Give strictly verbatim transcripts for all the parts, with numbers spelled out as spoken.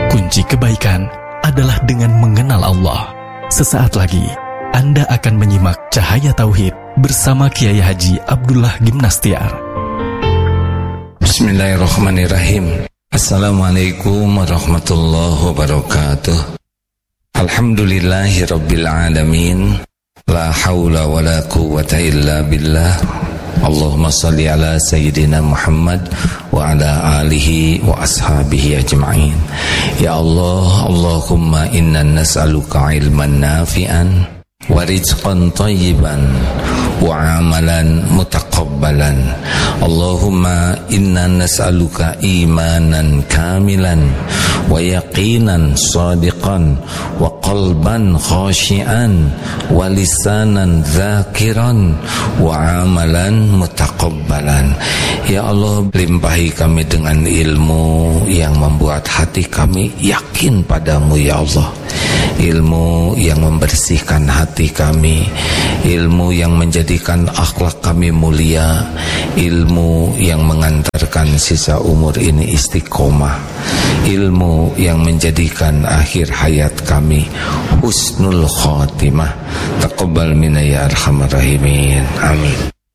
Kunci kebaikan adalah dengan mengenal Allah. Sesaat lagi, Anda akan menyimak Cahaya Tauhid bersama Kiai Haji Abdullah Gimnastiar. Bismillahirrahmanirrahim. Assalamualaikum warahmatullahi wabarakatuh. Alhamdulillahi rabbil alamin. La hawla wa la quwwata illa billah. Allahumma salli ala Sayyidina Muhammad wa ala alihi wa ashabihi ajma'in. Ya Allah, Allahumma inna nas'aluka ilman nafi'an wa rizqan tayyiban wa amalan mutaqabbalan. Allahumma inna nas'aluka imanan kamilan wa yaqinan sadiqan wa qalban khashi'an wa lisanan zakiran wa amalan mutaqabbalan. Ya Allah, limpahi kami dengan ilmu yang membuat hati kami yakin padamu ya Allah. Ilmu yang membersihkan hati kami, ilmu yang menjadikan akhlak kami mulia, ilmu yang mengantarkan sisa umur ini istiqomah, ilmu yang menjadikan akhir hayat kami husnul khatimah. Taqabbal minna ya arhamar rahimin. Amin.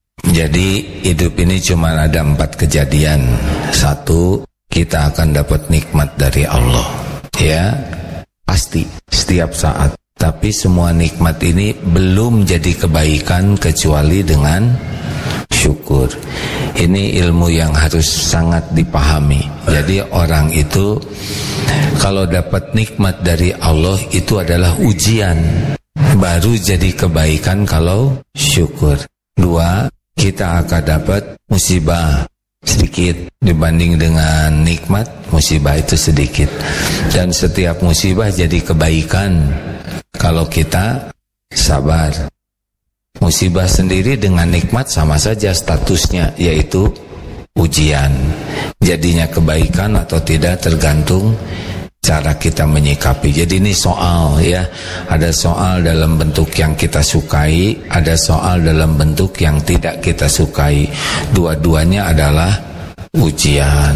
Jadi hidup ini cuma ada empat kejadian. Satu, kita akan dapat nikmat dari Allah, ya pasti setiap saat. Tapi semua nikmat ini belum jadi kebaikan kecuali dengan syukur. Ini ilmu yang harus sangat dipahami. Jadi orang itu kalau dapat nikmat dari Allah itu adalah ujian, baru jadi kebaikan kalau syukur. Dua, kita akan dapat musibah sedikit dibanding dengan nikmat, musibah itu sedikit. Dan setiap musibah jadi kebaikan kalau kita sabar. Musibah sendiri dengan nikmat sama saja statusnya, yaitu ujian. Jadinya kebaikan atau tidak tergantung cara kita menyikapi. Jadi ini soal ya, ada soal dalam bentuk yang kita sukai, ada soal dalam bentuk yang tidak kita sukai. Dua-duanya adalah ujian.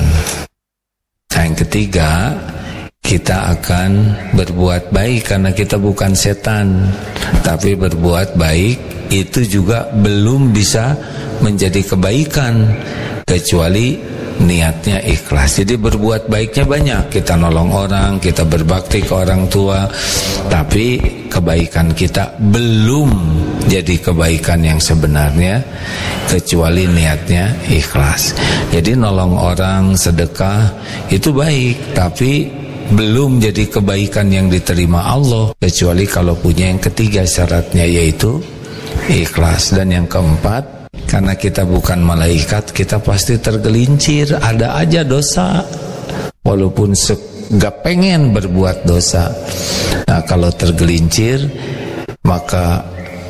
Yang ketiga, kita akan berbuat baik karena kita bukan setan. Tapi berbuat baik itu juga belum bisa menjadi kebaikan kecuali niatnya ikhlas. Jadi berbuat baiknya banyak, kita nolong orang, kita berbakti ke orang tua, tapi kebaikan kita belum jadi kebaikan yang sebenarnya kecuali niatnya ikhlas. Jadi nolong orang, sedekah itu baik, tapi belum jadi kebaikan yang diterima Allah kecuali kalau punya yang ketiga syaratnya, yaitu ikhlas. Dan yang keempat, karena kita bukan malaikat, kita pasti tergelincir, ada aja dosa walaupun gak pengen berbuat dosa. Nah, kalau tergelincir, maka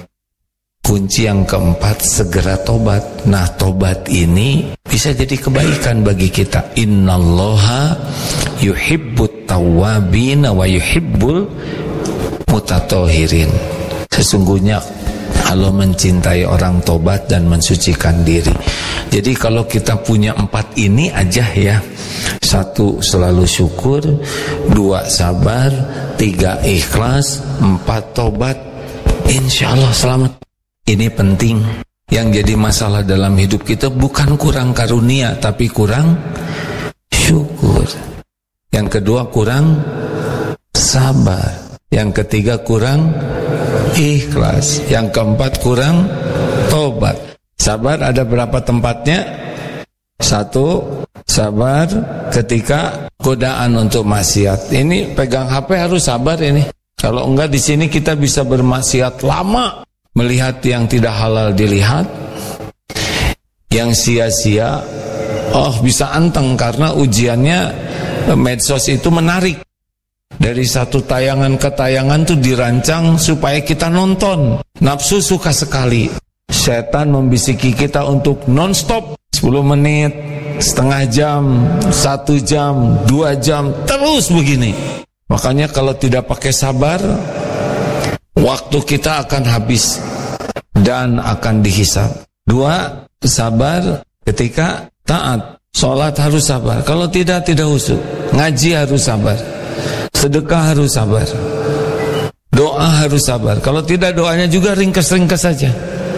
kunci yang keempat, segera tobat. Nah, tobat ini bisa jadi kebaikan bagi kita. Innallaha yuhibbut tawwabin wa yuhibbul mutatahhirin. Sesungguhnya Allah mencintai orang tobat dan mensucikan diri. Jadi kalau kita punya empat ini aja ya, satu selalu syukur, dua sabar, tiga ikhlas, empat tobat, insya Allah selamat. Ini penting. Yang jadi masalah dalam hidup kita bukan kurang karunia, tapi kurang syukur. Yang kedua kurang sabar. Yang ketiga kurang ikhlas. Yang keempat kurang tobat. Sabar ada berapa tempatnya? Satu, sabar ketika godaan untuk maksiat. Ini pegang H P harus sabar ini. Kalau enggak di sini kita bisa bermaksiat lama. Melihat yang tidak halal dilihat, yang sia-sia, oh bisa anteng karena ujiannya medsos itu menarik. Dari satu tayangan ke tayangan tuh dirancang supaya kita nonton. Nafsu suka sekali. Setan membisiki kita untuk non-stop sepuluh menit, setengah jam, satu jam, dua jam, terus begini. Makanya kalau tidak pakai sabar, waktu kita akan habis dan akan dihisab. Dua, sabar ketika taat. Sholat harus sabar. Kalau tidak, tidak usuk. Ngaji harus sabar. Sedekah harus sabar, doa harus sabar. Kalau tidak, doanya juga ringkas-ringkas saja.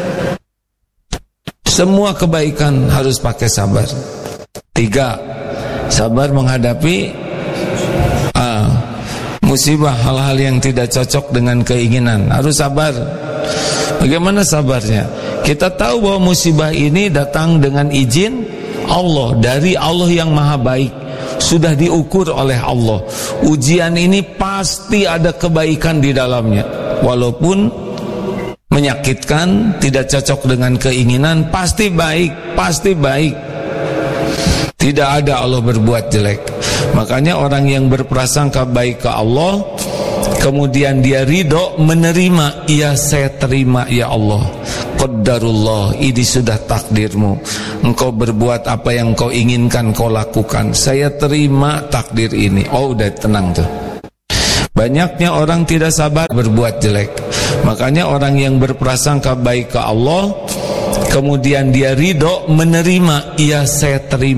Semua kebaikan harus pakai sabar. Tiga, sabar menghadapi ah, musibah, hal-hal yang tidak cocok dengan keinginan. Harus sabar. Bagaimana sabarnya? Kita tahu bahwa musibah ini datang dengan izin Allah, dari Allah yang maha baik. Sudah diukur oleh Allah. Ujian ini pasti ada kebaikan di dalamnya. Walaupun menyakitkan, tidak cocok dengan keinginan, pasti baik, pasti baik. Tidak ada Allah berbuat jelek. Makanya orang yang berprasangka baik ke Allah, kemudian dia ridho menerima, ya saya terima ya Allah, qaddarullah, ini sudah takdirmu, engkau berbuat apa yang kau inginkan kau lakukan, saya terima takdir ini. Oh udah tenang tuh. Banyaknya orang tidak sabar berbuat jelek. Makanya orang yang berprasangka baik ke Allah, kemudian dia ridho menerima, ya saya terima